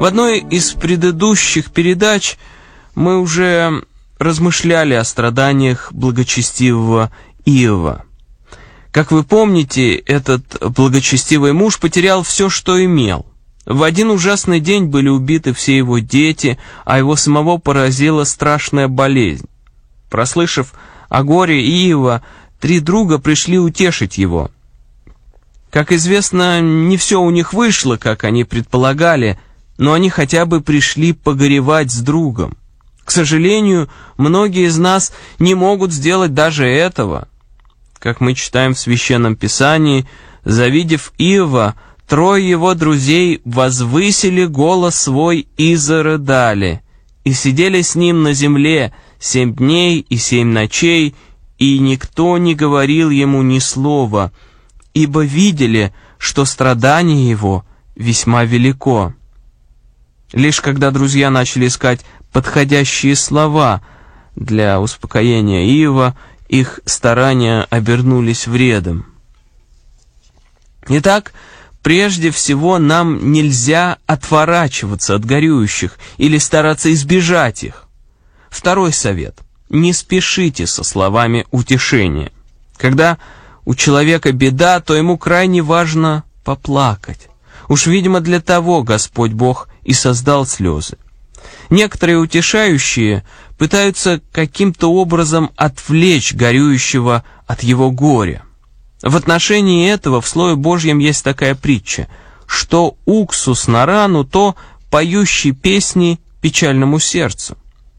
В одной из предыдущих передач мы уже размышляли о страданиях благочестивого Иова. Как вы помните, этот благочестивый муж потерял все, что имел. В один ужасный день были убиты все его дети, а его самого поразила страшная болезнь. Прослышав о горе Иова, 3 друга пришли утешить его. Как известно, не все у них вышло, как они предполагали, но они хотя бы пришли погоревать с другом. К сожалению, многие из нас не могут сделать даже этого. Как мы читаем в Священном Писании, завидев Иова, 3 его друзей возвысили голос свой и зарыдали, и сидели с ним на земле 7 дней и 7 ночей, и никто не говорил ему ни слова, ибо видели, что страдание его весьма велико. Лишь когда друзья начали искать подходящие слова для успокоения Иова, их старания обернулись вредом. Итак, прежде всего нам нельзя отворачиваться от горюющих или стараться избежать их. Второй совет. Не спешите со словами утешения. Когда у человека беда, то ему крайне важно поплакать. Уж, видимо, для того Господь Бог и создал слезы. Некоторые утешающие пытаются каким-то образом отвлечь горюющего от его горя. В отношении этого в Слове Божьем есть такая притча: что уксус на рану, то поющий песни печальному сердцу.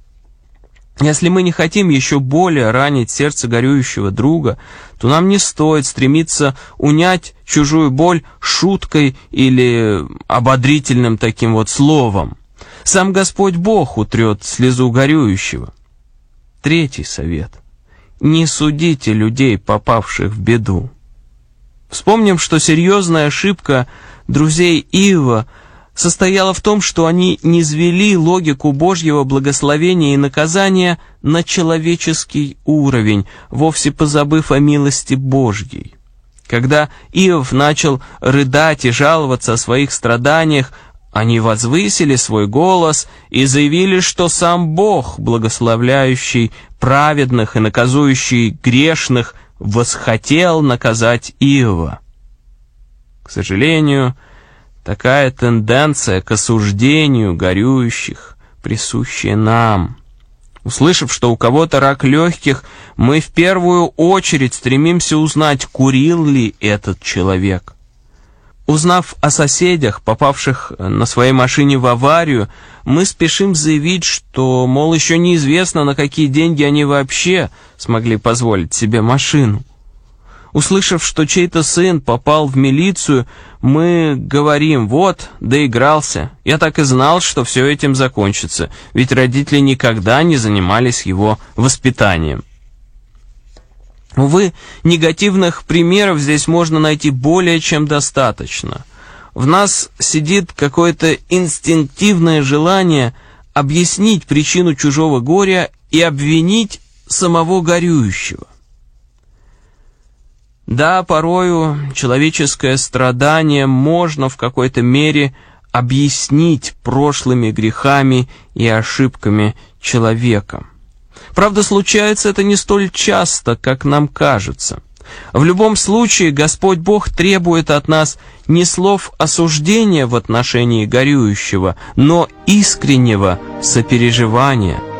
Если мы не хотим еще более ранить сердце горюющего друга, то нам не стоит стремиться унять чужую боль шуткой или ободрительным таким вот словом. Сам Господь Бог утрет слезу горюющего. 3 совет. Не судите людей, попавших в беду. Вспомним, что серьезная ошибка друзей Иова состояла в том, что они низвели логику Божьего благословения и наказания на человеческий уровень, вовсе позабыв о милости Божьей. Когда Иов начал рыдать и жаловаться о своих страданиях, они возвысили свой голос и заявили, что сам Бог, благословляющий праведных и наказующий грешных, восхотел наказать Иова. К сожалению, такая тенденция к осуждению горюющих присущая нам. Услышав, что у кого-то рак легких, мы в первую очередь стремимся узнать, курил ли этот человек. Узнав о соседях, попавших на своей машине в аварию, мы спешим заявить, что, мол, еще неизвестно, на какие деньги они вообще смогли позволить себе машину. Услышав, что чей-то сын попал в милицию, мы говорим: вот, доигрался. Я так и знал, что все этим закончится, ведь родители никогда не занимались его воспитанием. Увы, негативных примеров здесь можно найти более чем достаточно. В нас сидит какое-то инстинктивное желание объяснить причину чужого горя и обвинить самого горюющего. Да, порою человеческое страдание можно в какой-то мере объяснить прошлыми грехами и ошибками человека. Правда, случается это не столь часто, как нам кажется. В любом случае, Господь Бог требует от нас не слов осуждения в отношении горюющего, но искреннего сопереживания.